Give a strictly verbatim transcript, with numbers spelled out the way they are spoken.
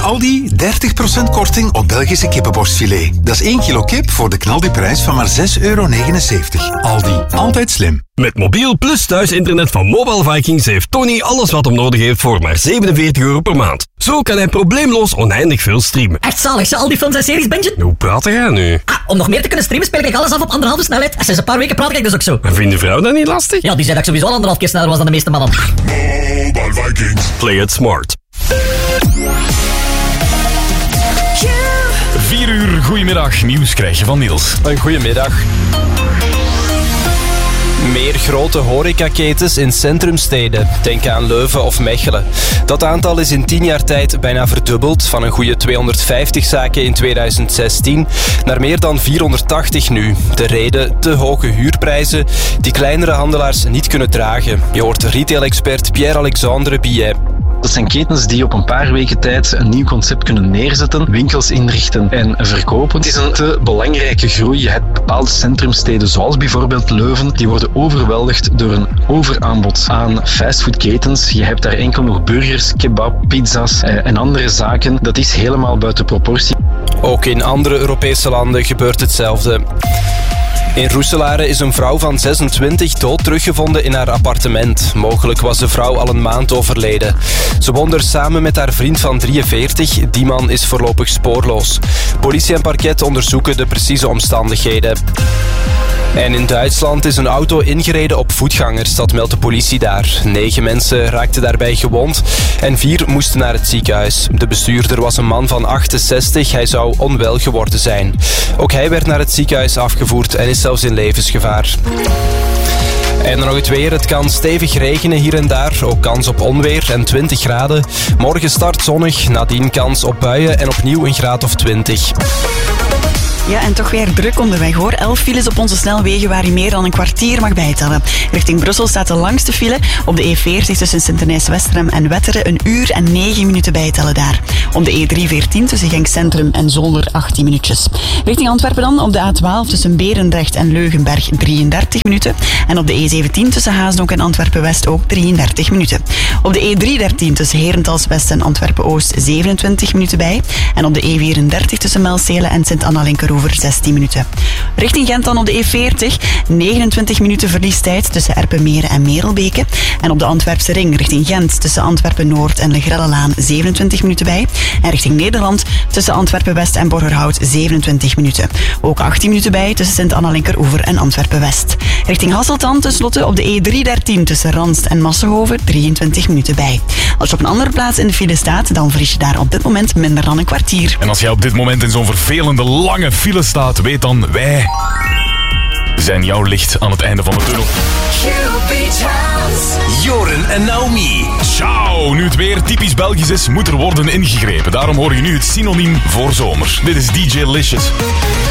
Aldi dertig procent korting op Belgische kippenborstfilet. Dat is één kilo kip voor de knaldiprijs van maar zes euro negenenzeventig. Aldi, altijd slim. Met mobiel plus thuisinternet van Mobile Vikings heeft Tony alles wat hem nodig heeft voor maar zevenenveertig euro per maand. Zo kan hij probleemloos oneindig veel streamen. Echt zalig, ze al die films en series bingen? Hoe praat jij nu? Ah, om nog meer te kunnen streamen speel ik alles af op anderhalve snelheid. En sinds een paar weken praat ik dus ook zo. En vindt de vrouw dat niet lastig? Ja, die zei dat ik sowieso al anderhalf keer sneller was dan de meeste mannen. Mobile Vikings. Play it smart. vier uur, goedemiddag. Nieuws krijg je van Niels. Een goedemiddag. Meer grote horecaketens in centrumsteden. Denk aan Leuven of Mechelen. Dat aantal is in tien jaar tijd bijna verdubbeld. Van een goede tweehonderdvijftig zaken in tweeduizend zestien naar meer dan vierhonderdtachtig nu. De reden? Te hoge huurprijzen die kleinere handelaars niet kunnen dragen. Je hoort retail-expert Pierre-Alexandre Billet. Dat zijn ketens die op een paar weken tijd een nieuw concept kunnen neerzetten, winkels inrichten en verkopen. Het is een te belangrijke groei. Je hebt bepaalde centrumsteden, zoals bijvoorbeeld Leuven, die worden overweldigd door een overaanbod aan fastfoodketens. Je hebt daar enkel nog burgers, kebab, pizza's eh, en andere zaken. Dat is helemaal buiten proportie. Ook in andere Europese landen gebeurt hetzelfde. In Roeselare is een vrouw van zesentwintig dood teruggevonden in haar appartement. Mogelijk was de vrouw al een maand overleden. Ze woonde er samen met haar vriend van drieënveertig. Die man is voorlopig spoorloos. Politie en parket onderzoeken de precieze omstandigheden. En in Duitsland is een auto ingereden op voetgangers, dat meldt de politie daar. Negen mensen raakten daarbij gewond en vier moesten naar het ziekenhuis. De bestuurder was een man van achtenzestig, hij zou onwel geworden zijn. Ook hij werd naar het ziekenhuis afgevoerd en is zelfs in levensgevaar. En dan nog het weer. Het kan stevig regenen hier en daar. Ook kans op onweer en twintig graden. Morgen start zonnig, nadien kans op buien en opnieuw een graad of twintig. Ja, en toch weer druk onderweg hoor. Elf files op onze snelwegen waar je meer dan een kwartier mag bijtellen. Richting Brussel staat de langste file. Op de E veertig tussen Sint-Denijs-Westerem en Wetteren een uur en negen minuten bijtellen daar. Op de E driehonderdveertien tussen Genk Centrum en Zolder achttien minuutjes. Richting Antwerpen dan op de A twaalf tussen Berendrecht en Leugenberg drieëndertig minuten. En op de E zeventien tussen Haasdonk en Antwerpen-West ook drieëndertig minuten. Op de E driehonderddertien tussen Herentals-West en Antwerpen-Oost zevenentwintig minuten bij. En op de E vierendertig tussen Melstelen en Sint-Anna-Linkeroever over zestien minuten. Richting Gent dan op de E veertig, negenentwintig minuten verliestijd tussen Erpenmeren en Merelbeke. En op de Antwerpse ring richting Gent tussen Antwerpen-Noord en Legrellelaan zevenentwintig minuten bij. En richting Nederland tussen Antwerpen-West en Borgerhout zevenentwintig minuten. Ook achttien minuten bij tussen Sint-Anna-Linkeroever en Antwerpen-West. Richting Hasselt dan tenslotte op de E driehonderddertien tussen Ranst en Massenhoven drieëntwintig minuten bij. Als je op een andere plaats in de file staat, dan verlies je daar op dit moment minder dan een kwartier. En als jij op dit moment in zo'n vervelende lange file staat, weet dan, wij zijn jouw licht aan het einde van de tunnel. Joren en Naomi. Ciao! Nu het weer typisch Belgisch is, moet er worden ingegrepen. Daarom hoor je nu het synoniem voor zomer. Dit is D J Licious.